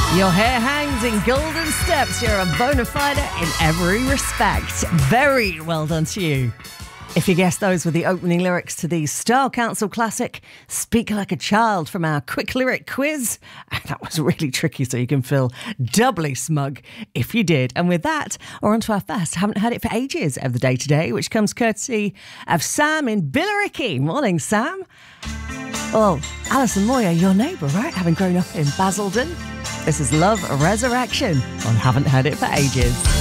Your hair hangs in golden steps. You're a bona fide in every respect. Very well done to you. If you guessed those were the opening lyrics to the Style Council classic, Speak Like a Child, from our quick lyric quiz, that was really tricky, so you can feel doubly smug if you did. And with that, we're on to our first Haven't Heard It for Ages of the day today, which comes courtesy of Sam in Billericay. Morning, Sam. Well, Alison Moyer, your neighbour, right? Having grown up in Basildon. This is Love Resurrection on Haven't Heard It for Ages.